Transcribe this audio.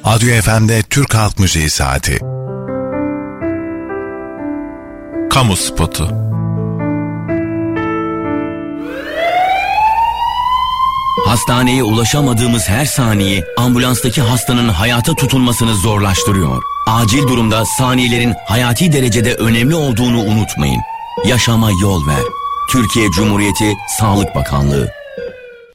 Adyo FM'de Türk Halk Müziği Saati. Kamu spotu. Hastaneye ulaşamadığımız her saniye ambulanstaki hastanın hayata tutunmasını zorlaştırıyor. Acil durumda saniyelerin hayati derecede önemli olduğunu unutmayın. Yaşama yol ver. Türkiye Cumhuriyeti Sağlık Bakanlığı.